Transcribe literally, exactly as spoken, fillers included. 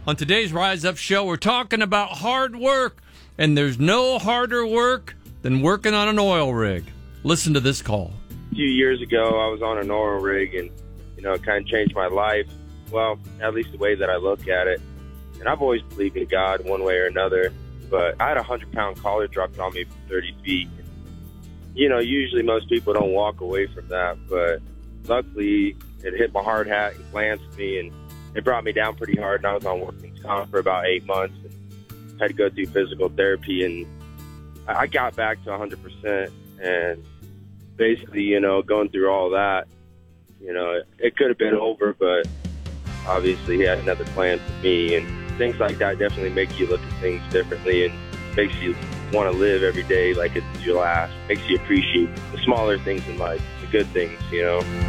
On today's Rise Up show, we're talking about hard work, and there's no harder work than working on an oil rig. Listen to this call. A few years ago, I was on an oil rig, and, you know, it kind of changed my life. Well, at least the way that I look at it. And I've always believed in God one way or another, but I had a hundred-pound collar dropped on me from thirty feet. You know, usually most people don't walk away from that, but luckily it hit my hard hat and glanced me, and it brought me down pretty hard, and I was on workman's comp for about eight months and had to go through physical therapy, and I got back to one hundred percent, and basically, you know, going through all that, you know, it, it could have been over, but obviously he had another plan for me, and things like that definitely make you look at things differently and makes you want to live every day like it's your last, makes you appreciate the smaller things in life, the good things, you know.